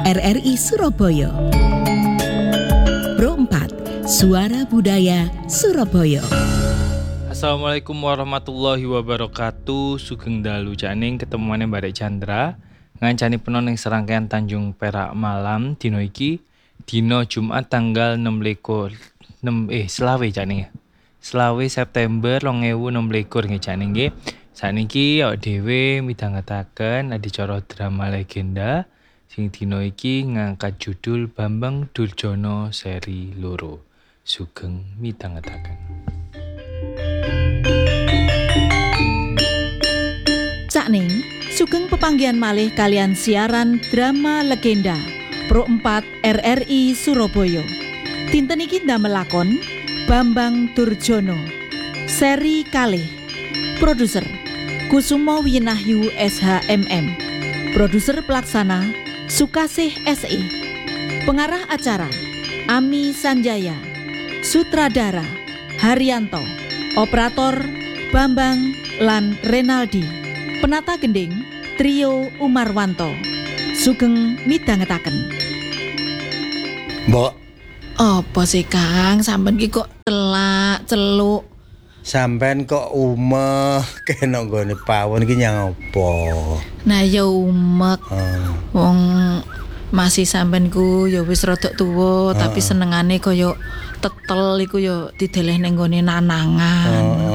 RRI Surabaya. Pro 4, Suara Budaya Surabaya. Assalamualaikum warahmatullahi wabarakatuh. Sugeng dalu janing ketemuane Mbak Chandra ngancani penon ing serangkaian Tanjung Perak Malam dino iki dino Jumat tanggal 26 September 2026 nggih janing nggih. Saniki awak dhewe midhangetaken adicara drama legenda sing dino iki ngangkat judul Bambang Durjono seri 2. Sugeng midhangetaken. Sakning, sugeng pepanggihan malih kalian siaran drama legenda Pro 4 RRI Surabaya. Dinten iki ndamelakon Bambang Durjono seri kalih. Produser Kusumo Winahyu SHMM. Produser pelaksana Sukasih SI. Pengarah acara Ami Sanjaya. Sutradara Haryanto. Operator Bambang lan Renaldi. Penata gending Trio Umarwanto. Sugeng midhangetaken. Mbok, Apa sih Kang, sampean ki kok celuk? sampean kok umeh kena nggone pawon iki nyang apa? Nah ya umek. Wong masih sampean ku ya wis rada tuwa, tapi senengane kaya tetel iku ya dideleh ning nggone nanangan.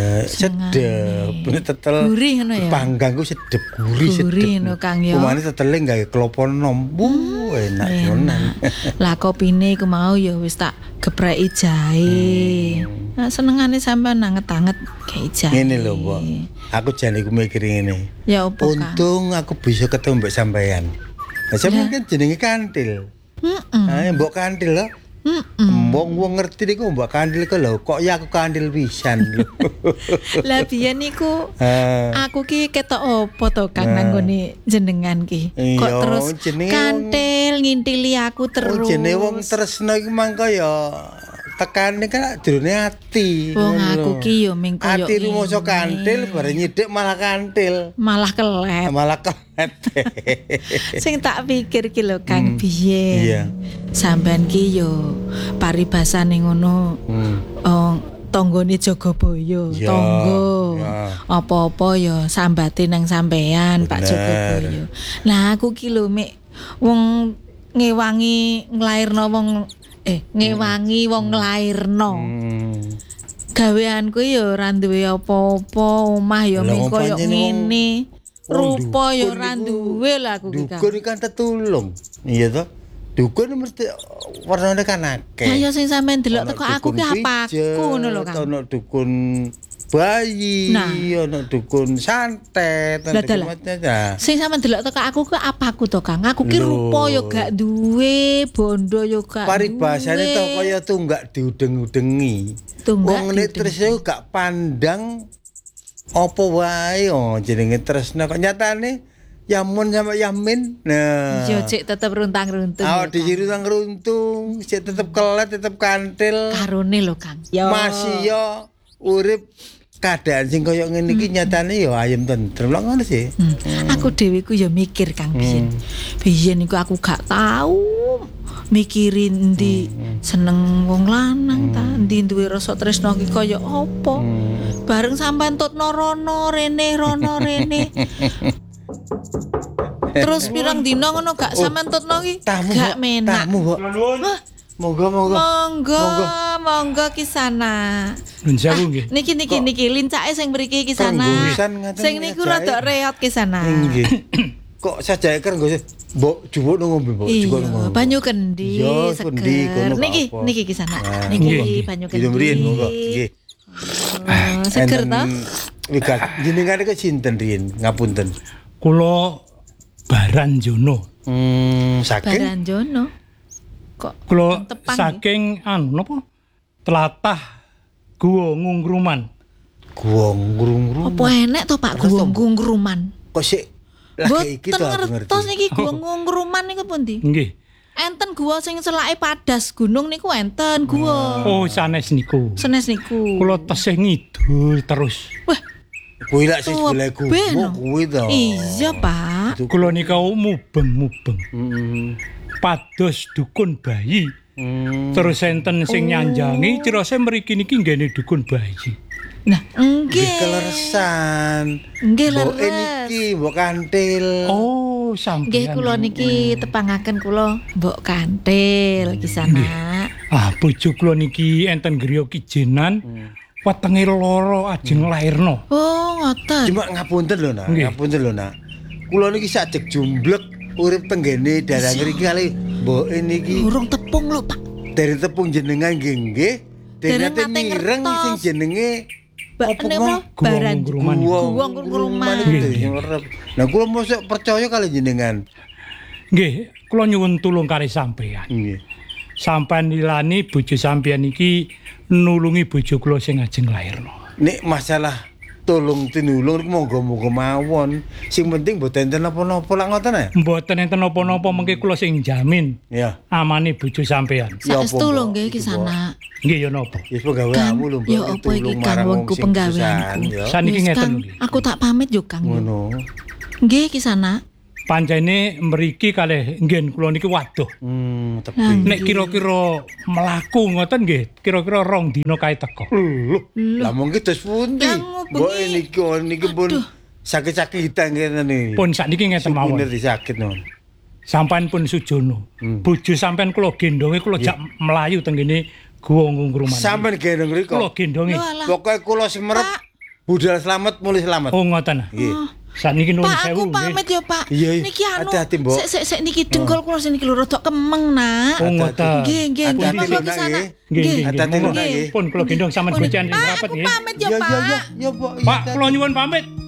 Sedep, tetel. Gurih ngono ya. Panggang ku sedep, gurih sedep. Gurih ngono Kang ya. Kumane tetele gawe klapa enom. Enak tenan. Lah kopine iku mau ya wis tak gepreki jahe. Nah, senengane sampean anget-anget kayak jahe. Ngene lho, Mbok. Aku jane iku mikir ngene. Ya opo Kang? Untung aku bisa ketemu mbek sampean. Lah sampean kan jenenge Kantil. Mbok Kantil lho. Wong ngerti niku mbok Kantil kok lho, kok ya aku Kantil pisan lho. Lah biyen niku aku ki ketok apa to Kang nang nggone jenengan ki. Kok terus Kantil ngintili aku terus. Jenenge wong tresno iki mangko ya tekane kan jroning ati. Wong aku ki yo ming koyo ati rumoso Kantil bareng nyidik malah Kantil. Malah kelet. Malah kelet. Sing tak pikir ki lho Kang biyen. Iya. Sampean ki yo paribasane ngono. Tanggane Jogobaya, tangga. Apa-apa ya sambate nang sampean Pak Jogobaya. Lah aku ki lho mek wong ngewangi nglairno wong ngewangi wong nglairno. Gaweanku ya ora duwe apa-apa, omah ya mung koyo ngene. Rupa ya ora duwe lah aku ki. Dukun kan tetulung. Iya toh? Dukun mesti warnane kan akeh. Kaya sing sampean delok teko aku ki apaku ngono lho Kang. Ono dukun bayi, ono dukun santet, macam-macam. Sing sampean delok teko aku ki apaku to Kang? Aku ki rupa ya gak duwe, bondo ya gak. Paribasane to kaya tunggak diudeng-udengi. Wong nek tresno gak pandang apa wae jenenge tresno kok nyatane Yamun sama Yamin. Nah. Yo cek tetep runtang-runtung. Diruntang runtung, cek tetep kelet, tetep Kantil. Karone lho Kang. Yo. Masih yo urip keadaan sing koyo ngene iki nyatane yo ayem tentrem lho ngono sih. Aku dhewe ku yo mikir Kang biyen. Biyen iku aku gak tahu mikirin ndi seneng wong lanang ta, ndi duwe rasa tresno ki koyo apa. Bareng sampean tutno rono rene. Terus pirang dina ngono gak sampean tutno ki gak menak. Monggo ki sana. Lunjaku nggih. Niki lincake sing mriki ki sana. Sing niku rada reot ki sana. Kok sajae kan nggo mbok juwuk ngombe mbok juwuk ngombe. Banyu kendi seger. Niki ki sana. Niki banyu kendi. Mriyen monggo nggih. Seger ta? Wigat jenengan iki sinten riyen ngapunten. Kula Baranjono. Saking Baranjono. Kok kula saking napa? Tlatah Guwa Ngungruman. Guwa Ngungruman. Apa enek to Pak Guwa Ngungruman? Kok sik lagi iki to ngertos niki Guwa Ngungruman niku pundi? Nggih. Enten guwa sing selake padas gunung niku enten guwa. Oh, sanes niku. Senes niku. Kula tesih ngidul terus. Wah, kuwi lak sing sebelah kuwi to. Iya, Pak. Pak. Kula nika mubeng-mubeng. Pados dukun bayi. Terus enten sing nyanjangi cirose mriki niki nggene dukun bayi. Nah, nggih. Keleresan. Nggih Mbok leres. niki mbok kantil. Oh, sampeyan. Nggih kula niki tepangaken kula Mbok Kantil Kisana. Ah, bojo kula niki enten griya kijenan. Wetenge loro ajeng lairno. Oh, ngoten. Cuma ngapunten lho nak, Nggih. ngapunten lho nak. Kula niki sajek jumblek urip tenggene daerah ngriki kali mbok niki Urung tepung lho, Pak. dari tepung jenengan nggih. Dereng Dereng nate mireng ngertos. sing jenenge Mbak apa nek mau? mau baran. Guwang-guruman. Guwang ngruman. Nah, kula mosok percaya kali jenengan. Nggih, kula nyuwun tulung kali sampeyan. Nggih. Sampeyan nilani bojo sampeyan iki nulungi bojo kula sing ajeng lairno. Nek masalah tolong tinulung monggo-monggo mawon. Sing penting mboten enten napa-napa lak ngoten ya. Mboten enten napa-napa mengke kula sing jamin Ya. amane bojo sampeyan. Ya, Saestu apa, lho Mbok? nggih Iki, Kisana. Nggih ya napa? Wis penggaweanmu lho, Mbok. Ya apa iki Kang wongku penggaweanku. Saniki Wis, ngeten Kang, lho nggih. aku tak pamit yo Kang. Ngono. Nggih Kisana. Pancene mriki kalih nggen kula niki waduh. Tepi. Nek kira-kira mlaku ngoten nggih, kira-kira 2 dina kae teko. Lah mungkin terus pundi? Kang, Mbok bengi. niki pun sakit-sakitan ngene iki. Pun sakniki ngeten mawon. Bener sakit non. Sampeyan pun sujono. Bojo sampeyan kula gendonge kula jak mlayu tenggene guwa ngungkruman. Sampeyan gendong kula riko. gendonge. Lho, alah. Pokoke kula semerep budal selamat mulih selamat. Oh ngoten. Nggih. Sakniki nuwun Pak, sewu aku nggih. pamit ya, Pak. Iya, iya. Niki anu. Hati-hati, Mbok. Sik niki dengkul kula sing niki lho rada kemeng, Nak. Oh ngoten. Nggih, nggih, nggih, Hati-hati monggo lho, ke Nak, sana. nggih. Nggih, Hati-hati nggih. lho, Nak, nggih. Pun kula gendong sampean bojan sing Pak, rapet aku nggih. pamit ya, Ya, Pak. ya, ya, ya, Mbok. Pak, kula nyuwun pamit.